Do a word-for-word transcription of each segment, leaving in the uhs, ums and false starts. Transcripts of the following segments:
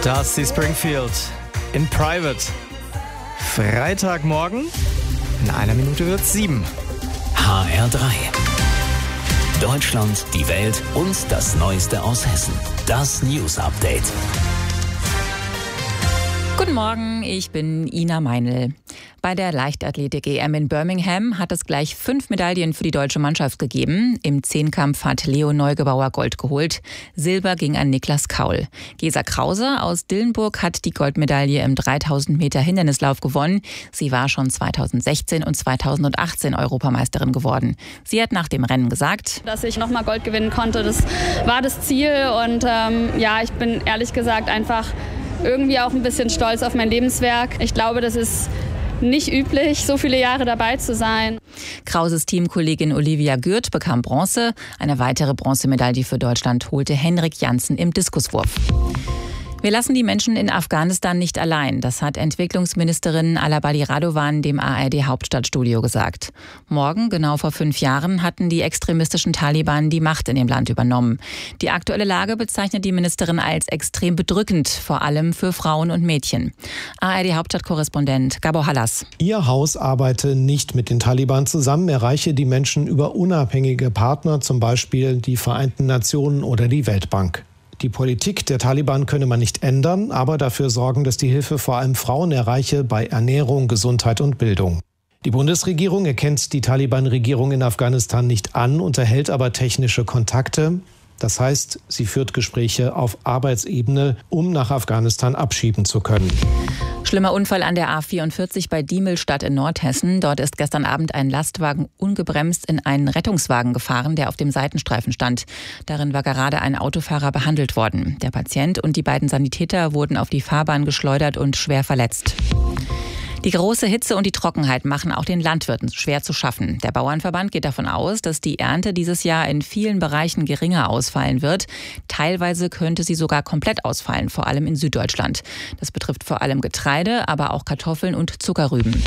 Dusty Springfield in Private. Freitagmorgen, in einer Minute wird's sieben. H R drei. Deutschland, die Welt und das Neueste aus Hessen. Das News Update. Guten Morgen, ich bin Ina Meinl. Bei der Leichtathletik-E M in Birmingham hat es gleich fünf Medaillen für die deutsche Mannschaft gegeben. Im Zehnkampf hat Leo Neugebauer Gold geholt. Silber ging an Niklas Kaul. Gesa Krause aus Dillenburg hat die Goldmedaille im dreitausend Meter Hindernislauf gewonnen. Sie war schon zweitausendsechzehn und zweitausendachtzehn Europameisterin geworden. Sie hat nach dem Rennen gesagt, dass ich nochmal Gold gewinnen konnte, das war das Ziel. Und ähm, ja, ich bin ehrlich gesagt einfach irgendwie auch ein bisschen stolz auf mein Lebenswerk. Ich glaube, das ist nicht üblich, so viele Jahre dabei zu sein. Krauses Teamkollegin Olivia Gürt bekam Bronze. Eine weitere Bronzemedaille für Deutschland holte Henrik Janssen im Diskuswurf. Wir lassen die Menschen in Afghanistan nicht allein. Das hat Entwicklungsministerin Alabadi Radovan dem A R D-Hauptstadtstudio gesagt. Morgen, genau vor fünf Jahren, hatten die extremistischen Taliban die Macht in dem Land übernommen. Die aktuelle Lage bezeichnet die Ministerin als extrem bedrückend, vor allem für Frauen und Mädchen. A R D-Hauptstadtkorrespondent Gabor Hallas. Ihr Haus arbeite nicht mit den Taliban zusammen, erreiche die Menschen über unabhängige Partner, zum Beispiel die Vereinten Nationen oder die Weltbank. Die Politik der Taliban könne man nicht ändern, aber dafür sorgen, dass die Hilfe vor allem Frauen erreiche bei Ernährung, Gesundheit und Bildung. Die Bundesregierung erkennt die Taliban-Regierung in Afghanistan nicht an, unterhält aber technische Kontakte. Das heißt, sie führt Gespräche auf Arbeitsebene, um nach Afghanistan abschieben zu können. Schlimmer Unfall an der A vierundvierzig bei Diemelstadt in Nordhessen. Dort ist gestern Abend ein Lastwagen ungebremst in einen Rettungswagen gefahren, der auf dem Seitenstreifen stand. Darin war gerade ein Autofahrer behandelt worden. Der Patient und die beiden Sanitäter wurden auf die Fahrbahn geschleudert und schwer verletzt. Die große Hitze und die Trockenheit machen auch den Landwirten schwer zu schaffen. Der Bauernverband geht davon aus, dass die Ernte dieses Jahr in vielen Bereichen geringer ausfallen wird. Teilweise könnte sie sogar komplett ausfallen, vor allem in Süddeutschland. Das betrifft vor allem Getreide, aber auch Kartoffeln und Zuckerrüben.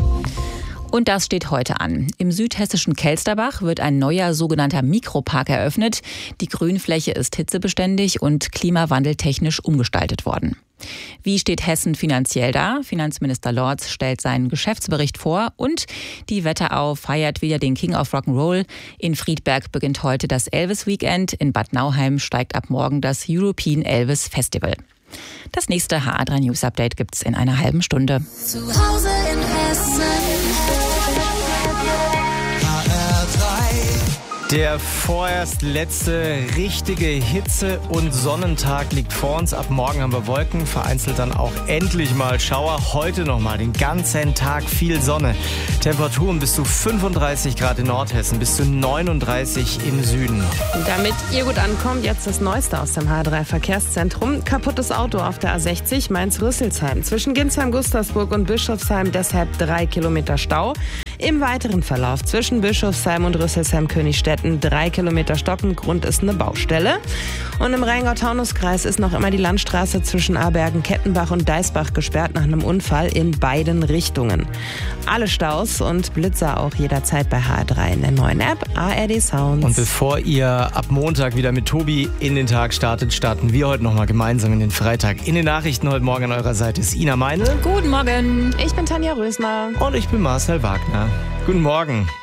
Und das steht heute an. Im südhessischen Kelsterbach wird ein neuer sogenannter Mikropark eröffnet. Die Grünfläche ist hitzebeständig und klimawandeltechnisch umgestaltet worden. Wie steht Hessen finanziell da? Finanzminister Lorz stellt seinen Geschäftsbericht vor und die Wetterau feiert wieder den King of Rock'n'Roll. In Friedberg beginnt heute das Elvis Weekend. In Bad Nauheim steigt ab morgen das European Elvis Festival. Das nächste H R drei News Update gibt's in einer halben Stunde. Zu Hause in Hessen. Der vorerst letzte richtige Hitze- und Sonnentag liegt vor uns. Ab morgen haben wir Wolken, vereinzelt dann auch endlich mal Schauer. Heute nochmal den ganzen Tag viel Sonne. Temperaturen bis zu fünfunddreißig Grad in Nordhessen, bis zu neununddreißig im Süden. Damit ihr gut ankommt, jetzt das Neueste aus dem H R drei Verkehrszentrum. Kaputtes Auto auf der A sechzig Mainz-Rüsselsheim. Zwischen Ginsheim, Gustavsburg und Bischofsheim deshalb drei Kilometer Stau. Im weiteren Verlauf zwischen Bischofsheim und Rüsselsheim-Königstetten drei Kilometer Stocken. Grund ist eine Baustelle. Und im Rheingau-Taunus-Kreis ist noch immer die Landstraße zwischen Abergen, Kettenbach und Deisbach gesperrt nach einem Unfall in beiden Richtungen. Alle Staus und Blitzer auch jederzeit bei H R drei in der neuen App A R D Sounds. Und bevor ihr ab Montag wieder mit Tobi in den Tag startet, starten wir heute nochmal gemeinsam in den Freitag. In den Nachrichten heute Morgen an eurer Seite ist Ina Meinl. Guten Morgen. Ich bin Tanja Rösner. Und ich bin Marcel Wagner. Guten Morgen.